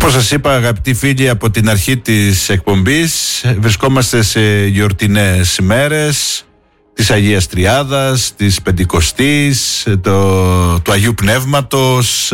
Όπως σας είπα, αγαπητοί φίλοι, από την αρχή της εκπομπής βρισκόμαστε σε γιορτινές μέρες της Αγίας Τριάδας, της Πεντηκοστής, του Αγίου Πνεύματος,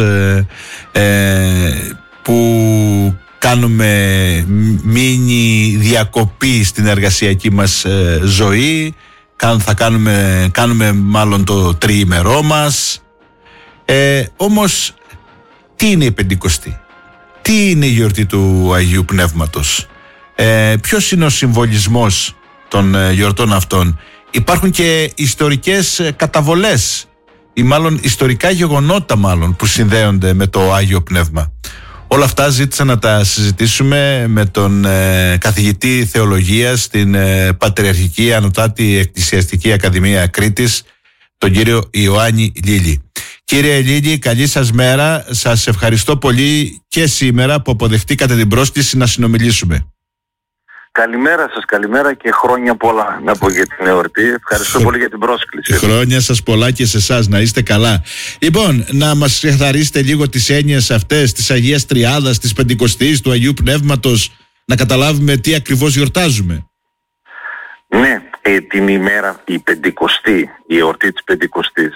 που κάνουμε μίνι διακοπή στην εργασιακή μας ζωή. Κάνουμε μάλλον το τριήμερό μας. Όμως τι είναι η Πεντηκοστή? Τι είναι η γιορτή του Αγίου Πνεύματος? Ποιος είναι ο συμβολισμός των γιορτών αυτών? Υπάρχουν και ιστορικές καταβολές ή μάλλον ιστορικά γεγονότα που συνδέονται με το Άγιο Πνεύμα. Όλα αυτά ζήτησα να τα συζητήσουμε με τον καθηγητή θεολογίας στην Πατριαρχική Ανωτάτη Εκκλησιαστική Ακαδημία Κρήτης, τον κύριο Ιωάννη Λίλη. Κύριε Λίλη, καλή σας μέρα. Σας ευχαριστώ πολύ και σήμερα που αποδεχτήκατε την πρόσκληση να συνομιλήσουμε. Καλημέρα σας, καλημέρα και χρόνια πολλά να πω για την εορτή. Ευχαριστώ πολύ για την πρόσκληση. Χρόνια σας πολλά και σε εσάς, να είστε καλά. Λοιπόν, να μας ξεκαθαρίσετε λίγο τις έννοιες αυτές της Αγίας Τριάδας, της Πεντηκοστής, του Αγίου Πνεύματος, να καταλάβουμε τι ακριβώς γιορτάζουμε. Ναι, την ημέρα, η Πεντηκοστή, η εορτή της Πεντηκοστής,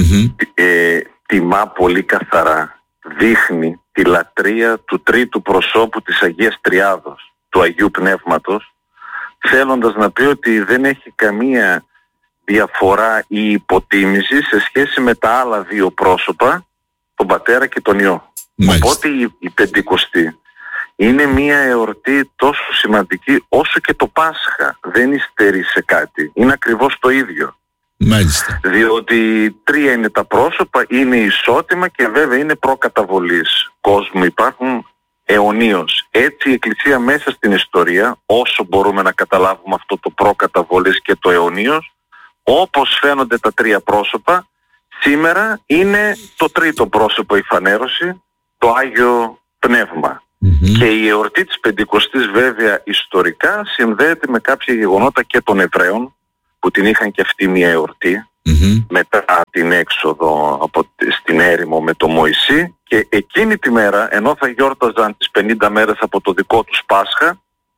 τιμά πολύ καθαρά, δείχνει τη λατρεία του τρίτου προσώπου της Αγίας Τριάδος, του Αγίου Πνεύματος, θέλοντας να πει ότι δεν έχει καμία διαφορά ή υποτίμηση σε σχέση με τα άλλα δύο πρόσωπα, τον Πατέρα και τον Υιό. Μάλιστα. Οπότε η Πεντηκοστή είναι μια εορτή τόσο σημαντική όσο και το Πάσχα. Δεν υστερεί σε κάτι. Είναι ακριβώς το ίδιο. Μάλιστα. Διότι τρία είναι τα πρόσωπα, είναι ισότιμα και βέβαια είναι προκαταβολής κόσμου. Υπάρχουν αιωνίως. Έτσι η Εκκλησία μέσα στην ιστορία, όσο μπορούμε να καταλάβουμε αυτό το προκαταβολής και το αιωνίως, όπως φαίνονται τα τρία πρόσωπα, σήμερα είναι το τρίτο πρόσωπο η φανέρωση, το Άγιο Πνεύμα. Και η εορτή της Πεντηκοστής βέβαια ιστορικά συνδέεται με κάποια γεγονότα και των Εβραίων, που την είχαν και αυτή μια εορτή μετά την έξοδο στην έρημο με τον Μωυσή, και εκείνη τη μέρα, ενώ θα γιόρταζαν τις 50 μέρες από το δικό τους Πάσχα,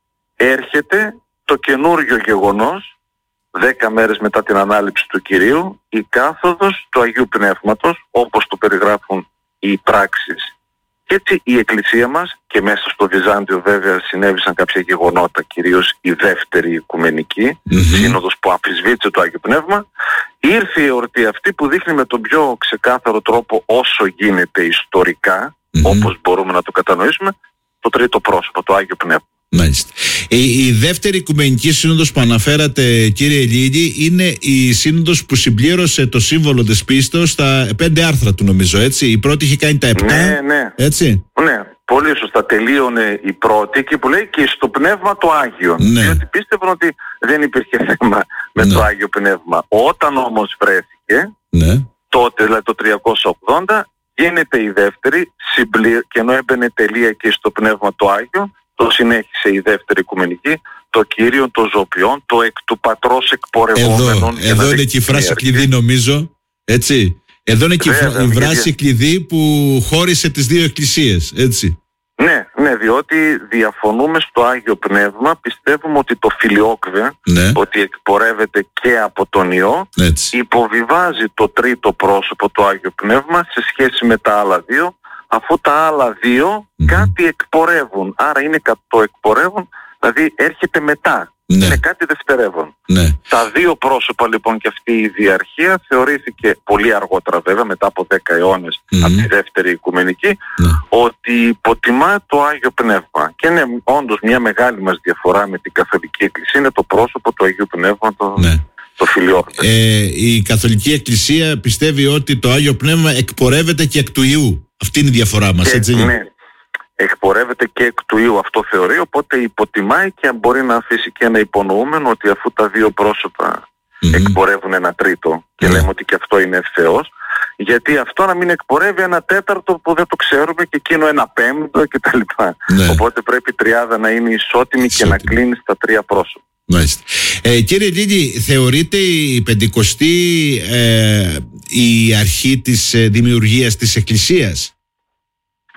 έρχεται το καινούριο γεγονός, 10 μέρες μετά την ανάληψη του Κυρίου, η κάθοδος του Αγίου Πνεύματος, όπως το περιγράφουν οι πράξεις. Και έτσι η Εκκλησία μας, και μέσα στο Βυζάντιο βέβαια συνέβησαν κάποια γεγονότα, κυρίως η δεύτερη Οικουμενική Σύνοδος που αμφισβήτησε το Άγιο Πνεύμα, ήρθε η εορτή αυτή που δείχνει με τον πιο ξεκάθαρο τρόπο όσο γίνεται ιστορικά, όπως μπορούμε να το κατανοήσουμε, το τρίτο πρόσωπο, το Άγιο Πνεύμα. Μάλιστα. Η δεύτερη Οικουμενική Σύνοδος που αναφέρατε, κύριε Λίλη, είναι η σύνοδος που συμπλήρωσε το σύμβολο της πίστεως στα 5 άρθρα του, νομίζω, έτσι. Η πρώτη είχε κάνει τα 7. Ναι. Έτσι. Ναι, πολύ σωστά. Τελείωνε η πρώτη και που λέει και στο Πνεύμα το Άγιο. Ναι. Διότι πίστευαν ότι δεν υπήρχε θέμα με το Άγιο Πνεύμα. Όταν όμως βρέθηκε, τότε δηλαδή το 380, γίνεται η δεύτερη, και ενώ έμπαινε τελεία και στο Πνεύμα το Άγιο, το συνέχισε η δεύτερη Οικουμενική, το Κύριο των Ζωοποιών, το εκ του Πατρός εκπορευόμενον. Εδώ είναι και η φράση κλειδί, νομίζω, έτσι. Εδώ είναι και η φράση κλειδί που χώρισε τις δύο εκκλησίες, έτσι. Ναι, διότι διαφωνούμε στο Άγιο Πνεύμα, πιστεύουμε ότι το φιλιόκβε, ότι εκπορεύεται και από τον Υιό, υποβιβάζει το τρίτο πρόσωπο, το Άγιο Πνεύμα, σε σχέση με τα άλλα δύο, αφού τα άλλα δύο κάτι εκπορεύουν. Άρα είναι το εκπορεύουν, δηλαδή έρχεται μετά. Είναι κάτι δευτερεύον. Τα δύο πρόσωπα λοιπόν και αυτή η διαρχία θεωρήθηκε πολύ αργότερα βέβαια, μετά από 10 αιώνες από τη δεύτερη Οικουμενική, ότι υποτιμά το Άγιο Πνεύμα. Και είναι όντως μια μεγάλη μας διαφορά με την Καθολική Εκκλησία, είναι το πρόσωπο του Αγίου Πνεύματος. Το φιλιόκβε. Η Καθολική Εκκλησία πιστεύει ότι το Άγιο Πνεύμα εκπορεύεται και εκ του Ιού. Αυτή είναι η διαφορά μας, έτσι. Ναι, εκπορεύεται και εκ του Ιού, αυτό θεωρεί, οπότε υποτιμάει και μπορεί να αφήσει και ένα υπονοούμενο ότι αφού τα δύο πρόσωπα εκπορεύουν ένα τρίτο και λέμε ότι και αυτό είναι ευθέως, γιατί αυτό να μην εκπορεύει ένα τέταρτο που δεν το ξέρουμε και εκείνο ένα πέμπτο κτλ. Οπότε πρέπει η τριάδα να είναι ισότιμη και να κλείνει στα τρία πρόσωπα. Μάλιστα. Κύριε Λίλη, θεωρείται η Πεντηκοστή η αρχή της δημιουργίας της Εκκλησίας?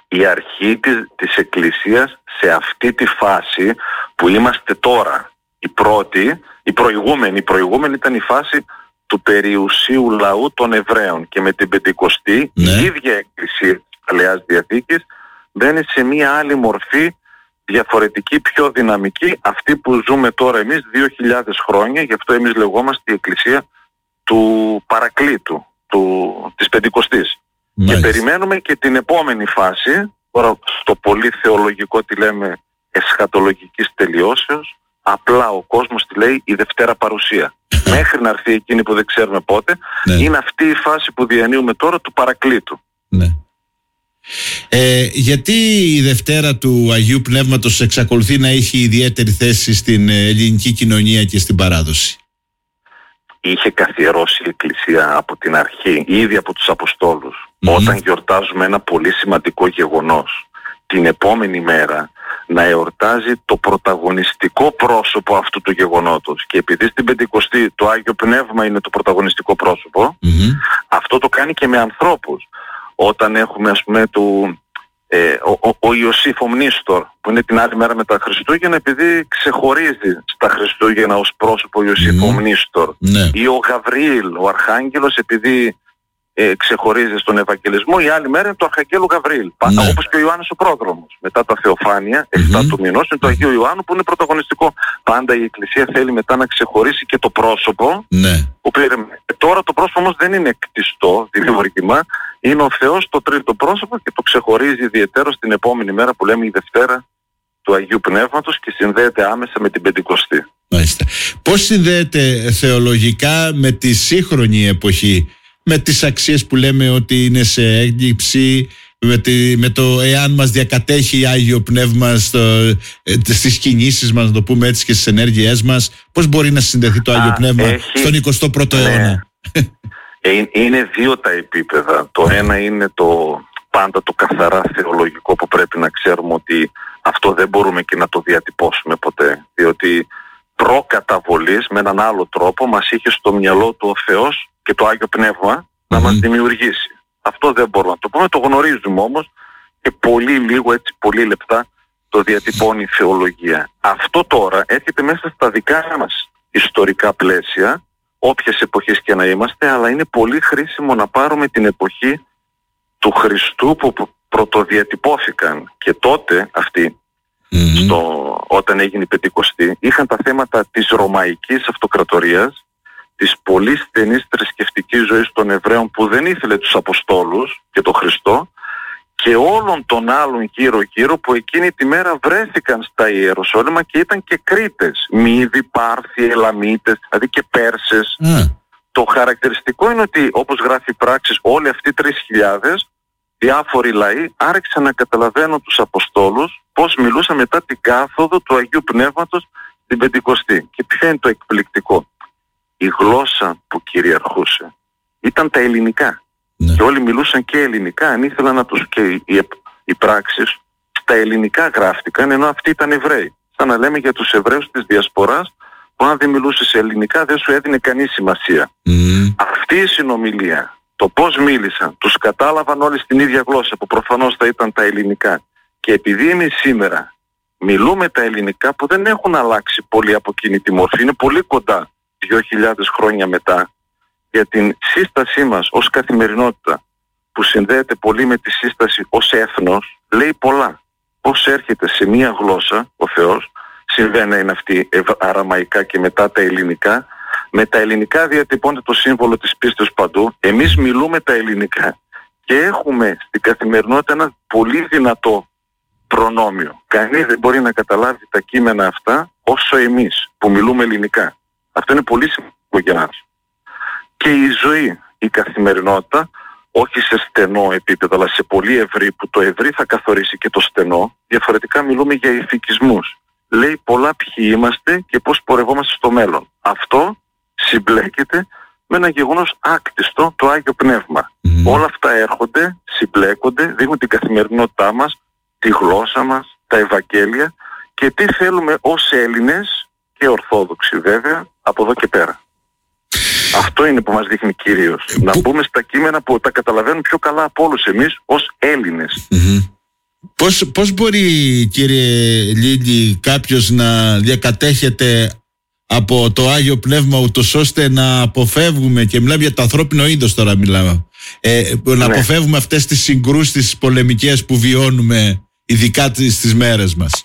η αρχή της Εκκλησίας σε αυτή τη φάση που είμαστε τώρα. Η προηγούμενη ήταν η φάση του περιουσίου λαού των Εβραίων, και με την Πεντηκοστή η ίδια Εκκλησία της Παλαιάς Διαθήκης μπαίνει σε μία άλλη μορφή, διαφορετική, πιο δυναμική, αυτή που ζούμε τώρα εμείς 2.000 χρόνια. Γι' αυτό εμείς λεγόμαστε η Εκκλησία του Παρακλήτου, της Πεντηκοστής. Και περιμένουμε και την επόμενη φάση, τώρα στο πολύ θεολογικό τη λέμε εσχατολογικής τελειώσεως, απλά ο κόσμος τη λέει η Δευτέρα Παρουσία. Μέχρι να έρθει εκείνη που δεν ξέρουμε πότε, είναι αυτή η φάση που διανύουμε τώρα του Παρακλήτου. Ναι. Γιατί η Δευτέρα του Αγίου Πνεύματος εξακολουθεί να έχει ιδιαίτερη θέση στην ελληνική κοινωνία και στην παράδοση? Είχε καθιερώσει η Εκκλησία από την αρχή, ήδη από τους Αποστόλους, όταν γιορτάζουμε ένα πολύ σημαντικό γεγονός, την επόμενη μέρα να εορτάζει το πρωταγωνιστικό πρόσωπο αυτού του γεγονότος. Και επειδή στην Πεντηκοστή το Άγιο Πνεύμα είναι το πρωταγωνιστικό πρόσωπο, αυτό το κάνει και με ανθρώπους. Όταν έχουμε, ας πούμε, ο Ιωσήφ ο Μνήστορ, που είναι την άλλη μέρα μετά Χριστούγεννα, επειδή ξεχωρίζει στα Χριστούγεννα ως πρόσωπο ο Ιωσήφ ο Μνήστορ, ή ο Γαβριήλ, ο Αρχάγγελος, επειδή ξεχωρίζει στον Ευαγγελισμό, η άλλη μέρα είναι το Αρχαγγέλου Γαβριήλ. Όπως και ο Ιωάννης ο Πρόδρομος. Μετά τα Θεοφάνεια, 7 του μηνός, είναι το Αγίου Ιωάννου που είναι πρωταγωνιστικό. Πάντα η Εκκλησία θέλει μετά να ξεχωρίσει και το πρόσωπο. Τώρα το πρόσωπο όμως δεν είναι κτιστό, δημιουργήμα. Είναι ο Θεός το τρίτο πρόσωπο και το ξεχωρίζει ιδιαιτέρως την επόμενη μέρα που λέμε η Δευτέρα του Αγίου Πνεύματος, και συνδέεται άμεσα με την Πεντηκοστή. Μάλιστα. Πώς συνδέεται θεολογικά με τη σύγχρονη εποχή, με τις αξίες που λέμε ότι είναι σε έλλειψη, με το εάν μας διακατέχει Άγιο Πνεύμα στις κινήσεις μας, να το πούμε έτσι, και στις ενέργειές μας? Πώς μπορεί να συνδεθεί το Άγιο Πνεύμα στον 21ο αιώνα? Είναι δύο τα επίπεδα. Το ένα είναι πάντα το καθαρά θεολογικό, που πρέπει να ξέρουμε ότι αυτό δεν μπορούμε και να το διατυπώσουμε ποτέ, διότι προκαταβολής με έναν άλλο τρόπο μας είχε στο μυαλό του ο Θεός και το Άγιο Πνεύμα να μας δημιουργήσει. Αυτό δεν μπορούμε να το πούμε, το γνωρίζουμε όμως, και πολύ λίγο, έτσι πολύ λεπτά το διατυπώνει η θεολογία. Αυτό τώρα έρχεται μέσα στα δικά μας ιστορικά πλαίσια, όποιες εποχές και να είμαστε, αλλά είναι πολύ χρήσιμο να πάρουμε την εποχή του Χριστού που πρωτοδιατυπώθηκαν, και τότε αυτοί όταν έγινε η Πεντηκοστή είχαν τα θέματα της Ρωμαϊκής Αυτοκρατορίας, της πολύ στενής θρησκευτικής ζωής των Εβραίων που δεν ήθελε τους Αποστόλους και τον Χριστό, και όλων των άλλων γύρω-γύρω που εκείνη τη μέρα βρέθηκαν στα Ιεροσόλυμα και ήταν και Κρήτες, Μύδοι, Πάρθιοι, Ελαμίτες, δηλαδή και Πέρσες. Το χαρακτηριστικό είναι ότι, όπως γράφει η Πράξεις, όλοι αυτοί 3.000 διάφοροι λαοί άρχισαν να καταλαβαίνουν τους Αποστόλους πώς μιλούσαν μετά την κάθοδο του Αγίου Πνεύματος στην Πεντηκοστή. Και ποιο είναι το εκπληκτικό? Η γλώσσα που κυριαρχούσε ήταν τα ελληνικά. Και όλοι μιλούσαν και ελληνικά, αν ήθελαν να τους... Και οι Πράξεις στα ελληνικά γράφτηκαν, ενώ αυτοί ήταν Εβραίοι. Σαν να λέμε για τους Εβραίους της Διασποράς, που αν δεν μιλούσες ελληνικά δεν σου έδινε κανείς σημασία. Αυτή η συνομιλία, το πώς μίλησαν, τους κατάλαβαν όλοι στην ίδια γλώσσα, που προφανώς θα ήταν τα ελληνικά. Και επειδή εμείς σήμερα μιλούμε τα ελληνικά, που δεν έχουν αλλάξει πολύ από εκείνη τη μορφή, είναι πολύ κοντά 2.000 χρόνια μετά, για την σύστασή μας ως καθημερινότητα, που συνδέεται πολύ με τη σύσταση ως έθνος, λέει πολλά. Πώς έρχεται σε μία γλώσσα ο Θεός, συμβαίνει είναι αυτή αραμαϊκά και μετά τα ελληνικά. Με τα ελληνικά διατυπώνεται το σύμβολο της πίστης παντού. Εμείς μιλούμε τα ελληνικά και έχουμε στην καθημερινότητα ένα πολύ δυνατό προνόμιο. Κανείς δεν μπορεί να καταλάβει τα κείμενα αυτά όσο εμείς που μιλούμε ελληνικά. Αυτό είναι πολύ σημαντικό για μας. Και η ζωή, η καθημερινότητα, όχι σε στενό επίπεδο, αλλά σε πολύ ευρύ, που το ευρύ θα καθορίσει και το στενό. Διαφορετικά μιλούμε για ηθικισμούς. Λέει πολλά ποιοι είμαστε και πώς πορευόμαστε στο μέλλον. Αυτό συμπλέκεται με ένα γεγονός άκτιστο, το Άγιο Πνεύμα. Όλα αυτά έρχονται, συμπλέκονται, δείχνουν την καθημερινότητά μας, τη γλώσσα μας, τα Ευαγγέλια και τι θέλουμε ως Έλληνες και Ορθόδοξοι βέβαια από εδώ και πέρα. Αυτό είναι που μας δείχνει κυρίως. Να μπούμε στα κείμενα που τα καταλαβαίνουν πιο καλά από όλους εμείς ως Έλληνες. Πώς μπορεί, κύριε Λίλη, κάποιος να διακατέχεται από το Άγιο Πνεύμα ούτως ώστε να αποφεύγουμε, και μιλάμε για το ανθρώπινο είδος τώρα μιλάμε, να αποφεύγουμε αυτές τις συγκρούσεις, τις πολεμικές που βιώνουμε ειδικά στις μέρες μας?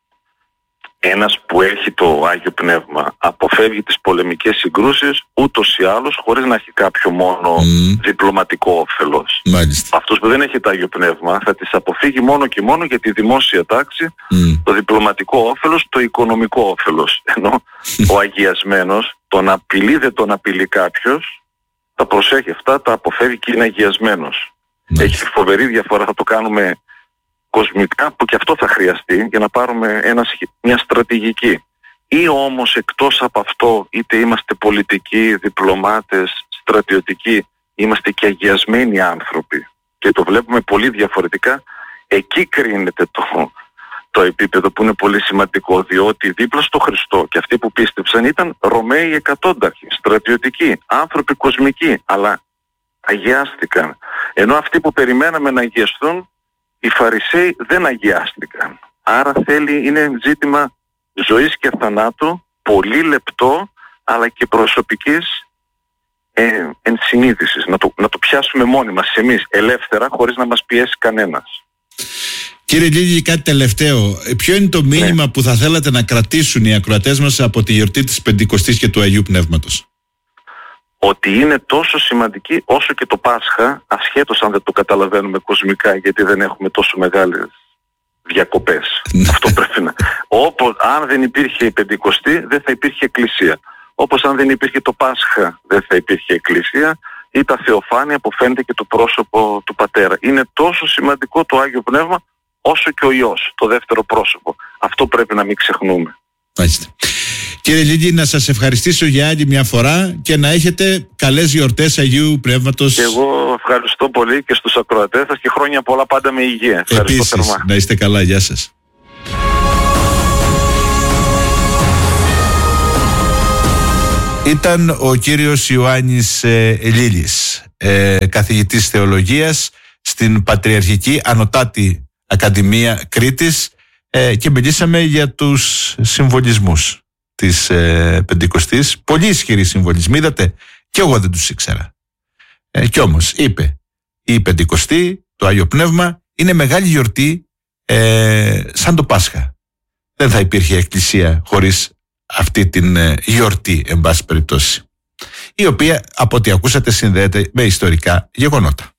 Ένας που έχει το Άγιο Πνεύμα αποφεύγει τις πολεμικές συγκρούσεις ούτως ή άλλως, χωρίς να έχει κάποιο μόνο διπλωματικό όφελος. Μάλιστα. Αυτός που δεν έχει το Άγιο Πνεύμα θα τις αποφύγει μόνο και μόνο για τη δημόσια τάξη, το διπλωματικό όφελος, το οικονομικό όφελος. Ενώ ο αγιασμένος τον απειλεί, δεν τον απειλεί κάποιος, τα προσέχει αυτά, τα αποφεύγει και είναι αγιασμένος. Έχει φοβερή διαφορά, θα το κάνουμε κοσμικά, που και αυτό θα χρειαστεί για να πάρουμε μια στρατηγική. Ή όμως εκτός από αυτό, είτε είμαστε πολιτικοί, διπλωμάτες, στρατιωτικοί, είμαστε και αγιασμένοι άνθρωποι και το βλέπουμε πολύ διαφορετικά. Εκεί κρίνεται το επίπεδο που είναι πολύ σημαντικό, διότι δίπλα στο Χριστό και αυτοί που πίστεψαν ήταν Ρωμαίοι εκατόνταχοι, στρατιωτικοί, άνθρωποι κοσμικοί, αλλά αγιάστηκαν. Ενώ αυτοί που περιμέναμε να αγιαστούν, οι Φαρισαίοι δεν αγιάστηκαν. Άρα είναι ζήτημα ζωής και θανάτου, πολύ λεπτό, αλλά και προσωπικής ενσυνείδησης. Να το πιάσουμε μόνοι μας εμείς, ελεύθερα, χωρίς να μας πιέσει κανένας. Κύριε Λίλη, κάτι τελευταίο. Ποιο είναι το μήνυμα που θα θέλατε να κρατήσουν οι ακροατές μας από τη γιορτή της Πεντηκοστής και του Αγίου Πνεύματος? Ότι είναι τόσο σημαντική όσο και το Πάσχα, ασχέτως αν δεν το καταλαβαίνουμε κοσμικά, γιατί δεν έχουμε τόσο μεγάλες διακοπές. Αυτό πρέπει να... αν δεν υπήρχε η Πεντηκοστή, δεν θα υπήρχε εκκλησία. Όπως αν δεν υπήρχε το Πάσχα, δεν θα υπήρχε εκκλησία, ή τα Θεοφάνεια που φαίνεται και το πρόσωπο του Πατέρα. Είναι τόσο σημαντικό το Άγιο Πνεύμα όσο και ο Υιός, το δεύτερο πρόσωπο. Αυτό πρέπει να μην ξεχνούμε. Μάλιστα. Κύριε Λίλη, να σας ευχαριστήσω για άλλη μια φορά και να έχετε καλές γιορτές Αγίου Πνεύματος. Και εγώ ευχαριστώ πολύ και στους ακροατές σας και χρόνια πολλά πάντα με υγεία. Ευχαριστώ θερμά. Να είστε καλά, γεια σας. Ήταν ο κύριος Ιωάννης Λίλης, καθηγητής θεολογίας στην Πατριαρχική Ανωτάτη Ακαδημία Κρήτης, και μιλήσαμε για τους συμβολισμούς της Πεντηκοστής. Πολύ ισχυροί συμβολισμοί, είδατε, και εγώ δεν τους ήξερα. Κι όμως είπε, η Πεντηκοστή, το Άγιο Πνεύμα, είναι μεγάλη γιορτή, σαν το Πάσχα. Δεν θα υπήρχε εκκλησία χωρίς αυτή την γιορτή, εν πάση περιπτώσει, η οποία από ό,τι ακούσατε συνδέεται με ιστορικά γεγονότα.